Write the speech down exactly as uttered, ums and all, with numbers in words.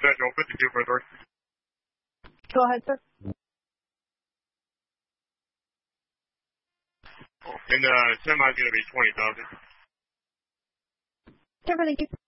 Central, fifty-two for three. Go ahead, sir. And the uh, semi's going to be twenty thousand. Thank you.